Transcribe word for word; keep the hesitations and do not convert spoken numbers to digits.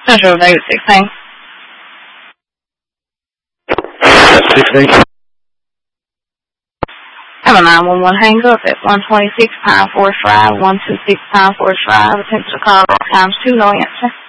Central David sixteen. sixteen. Have a nine one one hang up at one twenty-six Pine Forest Drive, one two six Pine Forest Drive. Attempt to call times two, no answer.